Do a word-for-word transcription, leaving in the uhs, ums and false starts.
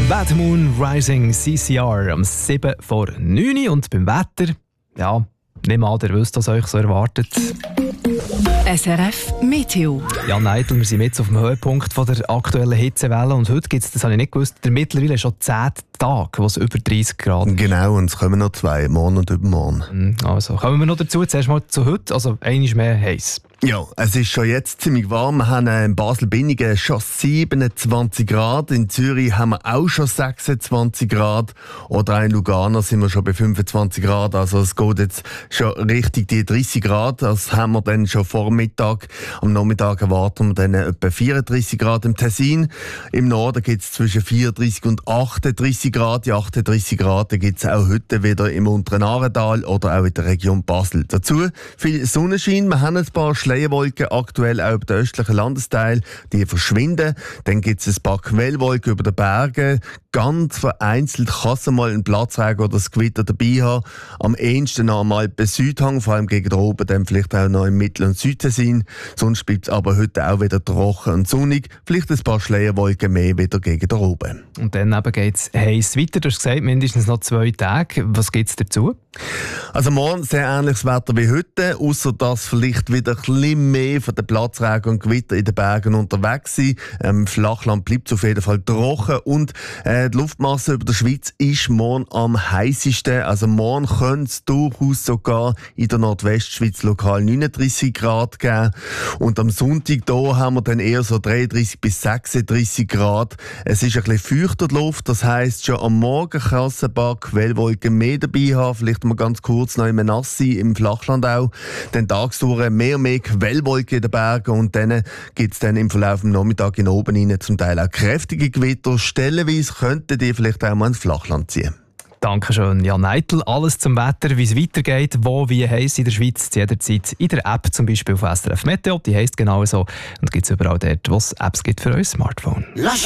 Bad Moon Rising C C R am sieben vor neun und beim Wetter, ja, nicht mal, ihr wisst, was euch so erwartet. S R F Meteo. Ja, Neidl, wir sind jetzt auf dem Höhepunkt von der aktuellen Hitzewelle und heute gibt es, das habe ich nicht gewusst, der mittlerweile schon zehn Tage, wo es über dreißig Grad ist. Genau, und es kommen noch zwei, morgen und übermorgen. Also, kommen wir noch dazu, zuerst mal zu heute, also einmal mehr heiß. Ja, es ist schon jetzt ziemlich warm. Wir haben in Basel-Binningen schon siebenundzwanzig Grad. In Zürich haben wir auch schon sechsundzwanzig Grad. Oder in Lugano sind wir schon bei fünfundzwanzig Grad. Also es geht jetzt schon richtig die dreißig Grad. Das haben wir dann schon vor dem Mittag. Am Nachmittag erwarten wir dann etwa vierunddreißig Grad im Tessin. Im Norden gibt es zwischen vierunddreißig und achtunddreißig Grad. Die achtunddreißig Grad gibt es auch heute wieder im unteren Aartal oder auch in der Region Basel. Dazu viel Sonnenschein. Wir haben ein paar Schleierwolken aktuell auch über den östlichen Landesteil, die verschwinden. Dann gibt es ein paar Quellwolken über den Bergen. Ganz vereinzelt kann es mal einen Platzregen oder das Gewitter dabei haben. Am ehesten noch einmal bei Südhang, vor allem gegen oben, dann vielleicht auch noch im Mittel- und Südtessin. Sonst bleibt es aber heute auch wieder trocken und sonnig. Vielleicht ein paar Schleierwolken mehr wieder gegen oben. Und dann geht es heiß weiter. Du hast gesagt, mindestens noch zwei Tage. Was gibt es dazu? Also morgen sehr ähnliches Wetter wie heute, außer dass vielleicht wieder ein bisschen mehr von den Platzregen und Gewitter in den Bergen unterwegs sind. Ähm, Im Flachland bleibt es auf jeden Fall trocken und äh, die Luftmasse über der Schweiz ist morgen am heißesten. Also morgen könnte es durchaus sogar in der Nordwestschweiz lokal neununddreißig Grad geben. Und am Sonntag da haben wir dann eher so dreiunddreißig bis sechsunddreißig Grad. Es ist ein bisschen feuchter die Luft, das heisst schon am Morgen kann es ein paar Quellwolken mehr dabei haben, vielleicht mal ganz kurz noch im Nass sein, im Flachland auch. Dann tagsüber mehr und mehr Quellwolken in den Bergen und dann gibt es dann im Verlauf des Nachmittags in oben rein zum Teil auch kräftige Gewitter. Stellenweise könnten die vielleicht auch mal ins Flachland ziehen. Dankeschön, Jan Neidl. Alles zum Wetter, wie es weitergeht, wo, wie heiß in der Schweiz, jederzeit in der App, zum Beispiel auf S R F Meteo. Die heisst genau so und gibt es überall dort, wo es Apps gibt für euer Smartphone.